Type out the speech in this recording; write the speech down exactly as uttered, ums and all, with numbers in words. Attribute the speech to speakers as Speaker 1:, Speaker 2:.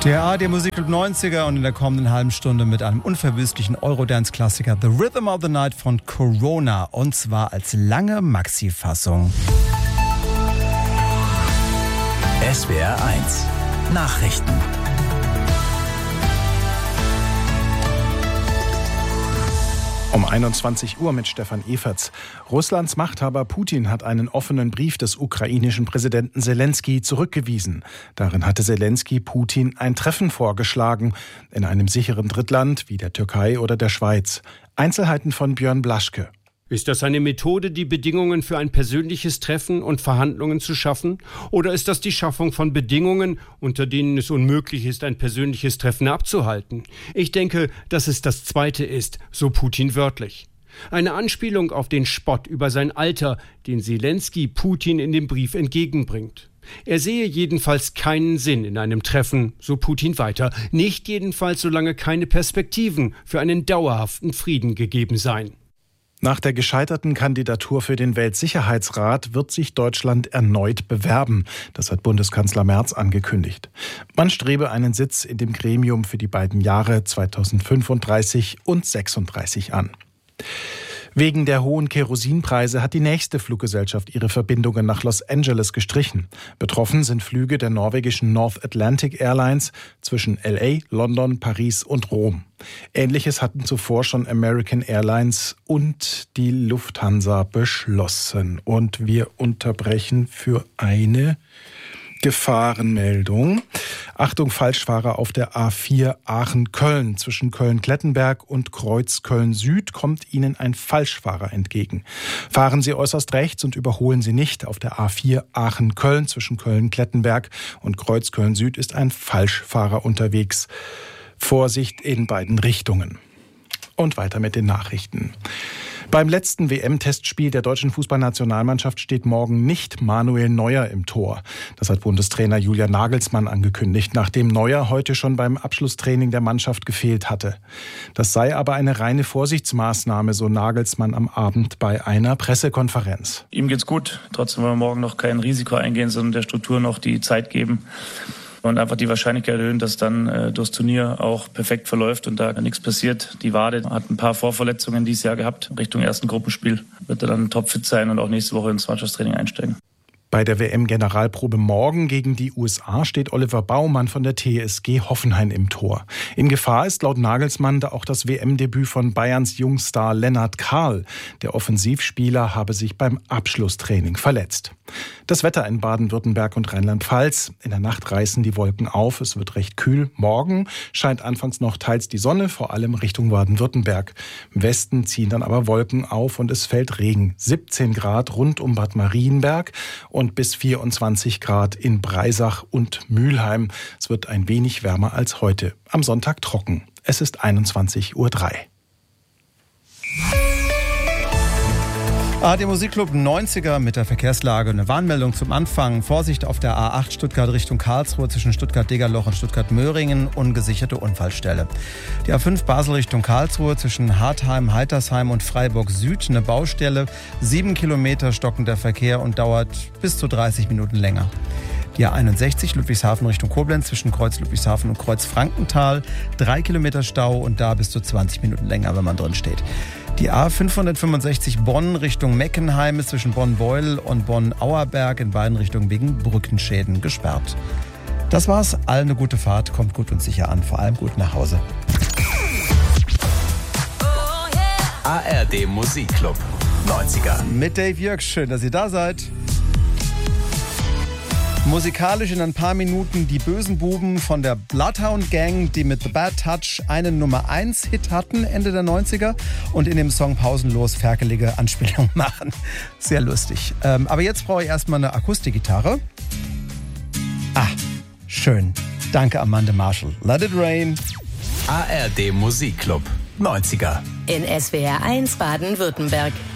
Speaker 1: Der A R D Musikclub neunziger und in der kommenden halben Stunde mit einem unverwüstlichen Eurodance-Klassiker The Rhythm of the Night von Corona, und zwar als lange Maxi-Fassung.
Speaker 2: S W R eins Nachrichten.
Speaker 3: Um einundzwanzig Uhr mit Stefan Everts. Russlands Machthaber Putin hat einen offenen Brief des ukrainischen Präsidenten Selenskyj zurückgewiesen. Darin hatte Selenskyj Putin ein Treffen vorgeschlagen, in einem sicheren Drittland wie der Türkei oder der Schweiz. Einzelheiten von Björn Blaschke.
Speaker 4: Ist das eine Methode, die Bedingungen für ein persönliches Treffen und Verhandlungen zu schaffen? Oder ist das die Schaffung von Bedingungen, unter denen es unmöglich ist, ein persönliches Treffen abzuhalten? Ich denke, dass es das Zweite ist, so Putin wörtlich. Eine Anspielung auf den Spott über sein Alter, den Selenskyj Putin in dem Brief entgegenbringt. Er sehe jedenfalls keinen Sinn in einem Treffen, so Putin weiter. Nicht jedenfalls, solange keine Perspektiven für einen dauerhaften Frieden gegeben seien.
Speaker 3: Nach der gescheiterten Kandidatur für den Weltsicherheitsrat wird sich Deutschland erneut bewerben. Das hat Bundeskanzler Merz angekündigt. Man strebe einen Sitz in dem Gremium für die beiden Jahre zweitausendfünfunddreißig und sechsunddreißig an. Wegen der hohen Kerosinpreise hat die nächste Fluggesellschaft ihre Verbindungen nach Los Angeles gestrichen. Betroffen sind Flüge der norwegischen North Atlantic Airlines zwischen L A, London, Paris und Rom. Ähnliches hatten zuvor schon American Airlines und die Lufthansa beschlossen. Und wir unterbrechen für eine Gefahrenmeldung. Achtung, Falschfahrer auf der A vier Aachen-Köln. Zwischen Köln-Klettenberg und Kreuz-Köln-Süd kommt Ihnen ein Falschfahrer entgegen. Fahren Sie äußerst rechts und überholen Sie nicht. Auf der A vier Aachen-Köln zwischen Köln-Klettenberg und Kreuz-Köln-Süd ist ein Falschfahrer unterwegs. Vorsicht in beiden Richtungen. Und weiter mit den Nachrichten. Beim letzten W M-Testspiel der deutschen Fußballnationalmannschaft steht morgen nicht Manuel Neuer im Tor. Das hat Bundestrainer Julian Nagelsmann angekündigt, nachdem Neuer heute schon beim Abschlusstraining der Mannschaft gefehlt hatte. Das sei aber eine reine Vorsichtsmaßnahme, so Nagelsmann am Abend bei einer Pressekonferenz.
Speaker 5: Ihm geht's gut. Trotzdem wollen wir morgen noch kein Risiko eingehen, sondern der Struktur noch die Zeit geben. Und einfach die Wahrscheinlichkeit erhöhen, dass dann äh, das Turnier auch perfekt verläuft und da nichts passiert. Die Wade hat ein paar Vorverletzungen dieses Jahr gehabt. Richtung ersten Gruppenspiel wird er dann topfit sein und auch nächste Woche ins Mannschaftstraining einsteigen.
Speaker 3: Bei der W M-Generalprobe morgen gegen die U S A steht Oliver Baumann von der T S G Hoffenheim im Tor. In Gefahr ist laut Nagelsmann da auch das W M-Debüt von Bayerns Jungstar Lennart Kahl. Der Offensivspieler habe sich beim Abschlusstraining verletzt. Das Wetter in Baden-Württemberg und Rheinland-Pfalz. In der Nacht reißen die Wolken auf, es wird recht kühl. Morgen scheint anfangs noch teils die Sonne, vor allem Richtung Baden-Württemberg. Im Westen ziehen dann aber Wolken auf und es fällt Regen. siebzehn Grad rund um Bad Marienberg und bis vierundzwanzig Grad in Breisach und Mülheim. Es wird ein wenig wärmer als heute. Am Sonntag trocken. Es ist einundzwanzig Uhr drei.
Speaker 1: A R D Musikclub neunziger mit der Verkehrslage. Eine Warnmeldung zum Anfang. Vorsicht auf der A acht Stuttgart Richtung Karlsruhe zwischen Stuttgart-Degerloch und Stuttgart-Möhringen. Ungesicherte Unfallstelle. Die A fünf Basel Richtung Karlsruhe zwischen Hartheim, Heitersheim und Freiburg Süd. Eine Baustelle. Sieben Kilometer stockender Verkehr und dauert bis zu dreißig Minuten länger. Die A einundsechzig Ludwigshafen Richtung Koblenz zwischen Kreuz Ludwigshafen und Kreuz Frankenthal. Drei Kilometer Stau und da bis zu zwanzig Minuten länger, wenn man drin steht. Die A fünfhundertfünfundsechzig Bonn Richtung Meckenheim ist zwischen Bonn-Beuel und Bonn-Auerberg in beiden Richtungen wegen Brückenschäden gesperrt. Das war's. Allen eine gute Fahrt. Kommt gut und sicher an. Vor allem gut nach Hause.
Speaker 2: A R D Musikclub neunziger.
Speaker 1: Mit Dave Jörg. Schön, dass ihr da seid. Musikalisch in ein paar Minuten die bösen Buben von der Bloodhound Gang, die mit The Bad Touch einen Nummer eins Hit hatten Ende der neunziger und in dem Song pausenlos ferkelige Anspielungen machen. Sehr lustig. Ähm, aber jetzt brauche ich erstmal eine Akustikgitarre. Ah, schön. Danke, Amanda Marshall. Let it rain.
Speaker 2: A R D Musikclub neunziger.
Speaker 6: In S W R eins Baden-Württemberg.